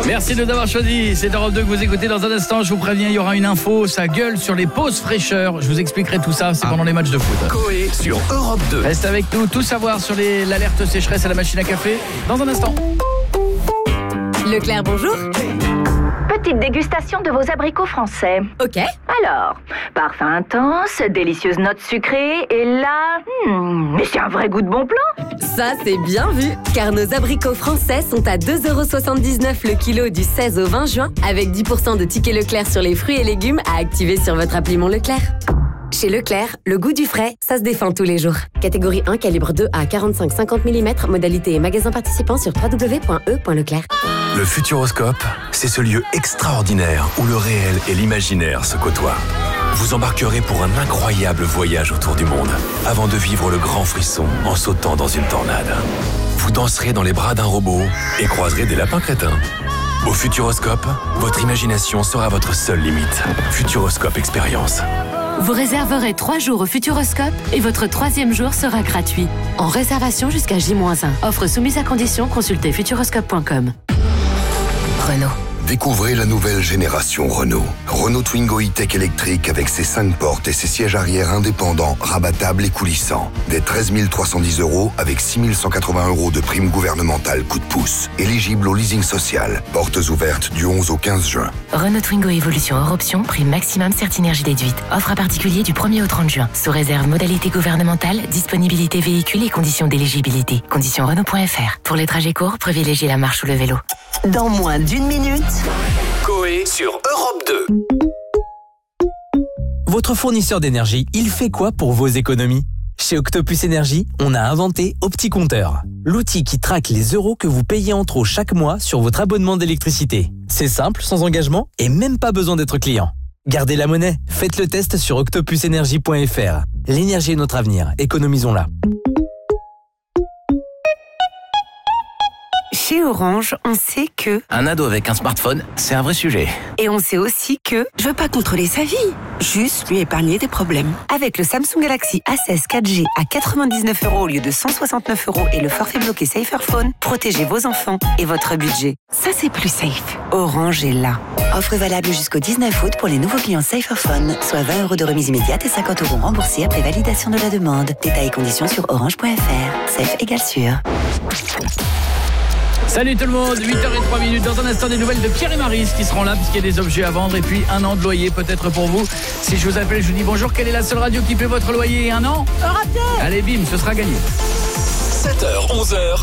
Merci de nous avoir choisi. C'est Europe 2 que vous écoutez. Dans un instant, je vous préviens, il y aura une info. Ça gueule sur les pauses fraîcheur. Je vous expliquerai tout ça. C'est pendant les matchs de foot. Coé sur Europe 2. Reste avec nous. Tout savoir sur l'alerte sécheresse à la machine à café. Dans un instant. Leclerc, bonjour. Petite dégustation de vos abricots français. Ok. Alors, parfum intense, délicieuse note sucrée, et là... mais c'est un vrai goût de bon plan. Ça, c'est bien vu, car nos abricots français sont à 2,79€ le kilo du 16 au 20 juin, avec 10% de tickets Leclerc sur les fruits et légumes à activer sur votre appli Mon Leclerc. Chez Leclerc, le goût du frais, ça se défend tous les jours. Catégorie 1, calibre 2 à 45-50 mm, modalité et magasin participant sur www.e.leclerc. Le Futuroscope, c'est ce lieu extraordinaire où le réel et l'imaginaire se côtoient. Vous embarquerez pour un incroyable voyage autour du monde, avant de vivre le grand frisson en sautant dans une tornade. Vous danserez dans les bras d'un robot et croiserez des lapins crétins. Au Futuroscope, votre imagination sera votre seule limite. Futuroscope Expérience. Vous réserverez 3 jours au Futuroscope et votre 3e jour sera gratuit. En réservation jusqu'à J-1. Offre soumise à condition, consultez futuroscope.com. Renault. Découvrez la nouvelle génération Renault. Renault Twingo E-Tech électrique avec ses 5 portes et ses sièges arrière indépendants, rabattables et coulissants. Dès 13 310 € avec 6 180 € de prime gouvernementale coup de pouce. Éligible au leasing social. Portes ouvertes du 11 au 15 juin. Renault Twingo Évolution hors option, prime maximum Certinergie déduite. Offre à particulier du 1er au 30 juin. Sous réserve modalité gouvernementale, disponibilité véhicule et conditions d'éligibilité. Conditions Renault.fr. Pour les trajets courts, privilégiez la marche ou le vélo. Dans moins d'1 minute... Coé sur Europe 2. Votre fournisseur d'énergie, il fait quoi pour vos économies ? Chez Octopus Énergie, on a inventé OptiCompteur, l'outil qui traque les euros que vous payez en trop chaque mois sur votre abonnement d'électricité. C'est simple, sans engagement et même pas besoin d'être client. Gardez la monnaie, faites le test sur octopusenergie.fr. L'énergie est notre avenir, économisons-la. Chez Orange, on sait que... Un ado avec un smartphone, c'est un vrai sujet. Et on sait aussi que... Je veux pas contrôler sa vie, juste lui épargner des problèmes. Avec le Samsung Galaxy A16 4G à 99 € au lieu de 169 € et le forfait bloqué Saferphone, protégez vos enfants et votre budget. Ça, c'est plus safe. Orange est là. Offre valable jusqu'au 19 août pour les nouveaux clients Saferphone, soit 20 € de remise immédiate et 50 € remboursés après validation de la demande. Détails et conditions sur orange.fr. Safe égale sûr. Salut tout le monde, 8h03. Dans un instant, des nouvelles de Pierre et Maryse qui seront là puisqu'il y a des objets à vendre et puis 1 an de loyer peut-être pour vous. Si je vous appelle, je vous dis bonjour, quelle est la seule radio qui fait votre loyer et 1 an ? Europe 2. Allez bim, ce sera gagné. 7h, 11h.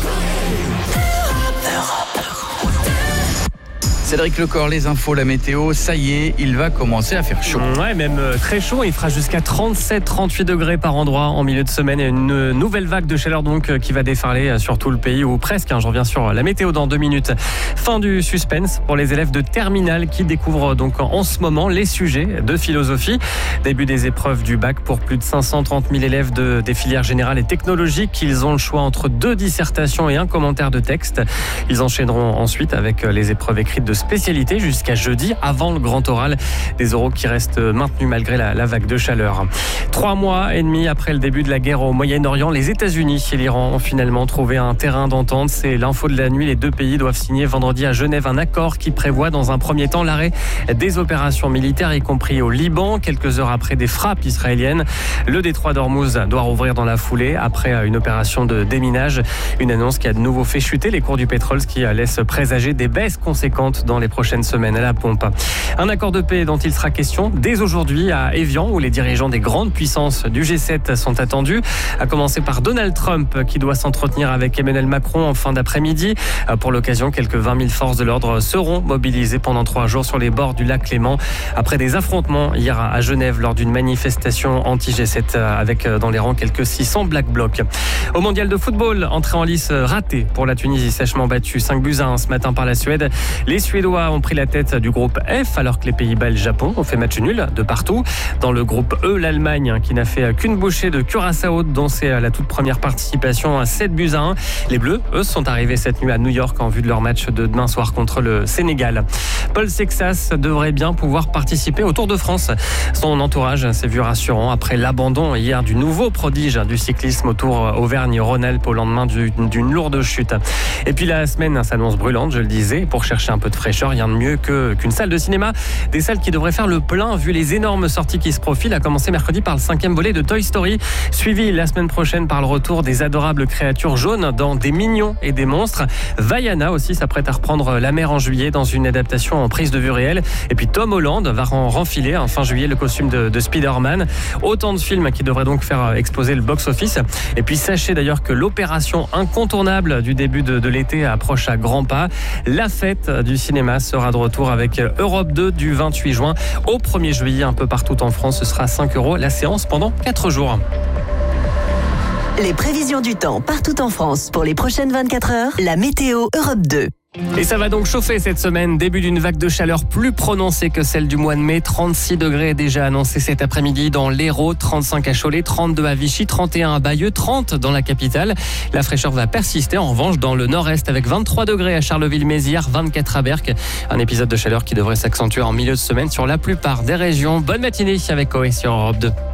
Cédric Lecor, les infos, la météo, ça y est, il va commencer à faire chaud. Ouais, même très chaud, il fera jusqu'à 37-38 degrés par endroit en milieu de semaine. Et une nouvelle vague de chaleur donc qui va déferler sur tout le pays, ou presque. Je reviens sur la météo dans 2 minutes. Fin du suspense pour les élèves de terminale qui découvrent donc en ce moment les sujets de philosophie. Début des épreuves du bac pour plus de 530 000 élèves des filières générales et technologiques. Ils ont le choix entre 2 dissertations et 1 commentaire de texte. Ils enchaîneront ensuite avec les épreuves écrites de spécialité jusqu'à jeudi avant le grand oral. Des oraux qui restent maintenus malgré la vague de chaleur. 3 mois et demi après le début de la guerre au Moyen-Orient, les États-Unis et l'Iran ont finalement trouvé un terrain d'entente. C'est l'info de la nuit. Les 2 pays doivent signer vendredi à Genève un accord qui prévoit dans un premier temps l'arrêt des opérations militaires, y compris au Liban. Quelques heures après des frappes israéliennes, le détroit d'Ormuz doit rouvrir dans la foulée après une opération de déminage. Une annonce qui a de nouveau fait chuter les cours du pétrole, ce qui laisse présager des baisses conséquentes dans les prochaines semaines à la pompe. Un accord de paix dont il sera question dès aujourd'hui à Évian, où les dirigeants des grandes puissances du G7 sont attendus, à commencer par Donald Trump qui doit s'entretenir avec Emmanuel Macron en fin d'après-midi. Pour l'occasion, quelques 20 000 forces de l'ordre seront mobilisées pendant 3 jours sur les bords du lac Léman, après des affrontements hier à Genève lors d'une manifestation anti-G7 avec dans les rangs quelques 600 Black Blocs. Au mondial de football, entrée en lice ratée pour la Tunisie, sèchement battue 5-1 ce matin par la Suède. Les Suédois ont pris la tête du groupe F alors que les Pays-Bas et le Japon ont fait match nul de partout. Dans le groupe E, l'Allemagne qui n'a fait qu'une bouchée de Curaçao dont c'est la toute première participation à 7-1. Les Bleus, eux, sont arrivés cette nuit à New York en vue de leur match de demain soir contre le Sénégal. Paul Sexas devrait bien pouvoir participer au Tour de France. Son entourage s'est vu rassurant après l'abandon hier du nouveau prodige du cyclisme au Tour Auvergne-Rhône-Alpes au lendemain d'une lourde chute. Et puis la semaine s'annonce brûlante, je le disais, pour chercher un peu de fraîcheur. fraîcheur. Rien de mieux qu'une salle de cinéma. Des salles qui devraient faire le plein vu les énormes sorties qui se profilent, à commencer mercredi par le 5e volet de Toy Story, suivi la semaine prochaine par le retour des adorables créatures jaunes dans Des Mignons et des Monstres. Vaiana aussi s'apprête à reprendre la mer en juillet dans une adaptation en prise de vue réelle. Et puis Tom Holland va renfiler fin juillet le costume de Spider-Man. Autant de films qui devraient donc faire exploser le box-office. Et puis sachez d'ailleurs que l'opération incontournable du début de l'été approche à grands pas. La fête du cinéma sera de retour avec Europe 2 du 28 juin au 1er juillet un peu partout en France. Ce sera 5 € la séance pendant 4 jours. Les prévisions du temps partout en France pour les prochaines 24 heures, la météo Europe 2. Et ça va donc chauffer cette semaine, début d'une vague de chaleur plus prononcée que celle du mois de mai. 36 degrés déjà annoncés cet après-midi dans l'Hérault, 35 à Cholet, 32 à Vichy, 31 à Bayeux, 30 dans la capitale. La fraîcheur va persister en revanche dans le nord-est avec 23 degrés à Charleville-Mézières, 24 à Berck. Un épisode de chaleur qui devrait s'accentuer en milieu de semaine sur la plupart des régions. Bonne matinée avec Coé sur Europe 2.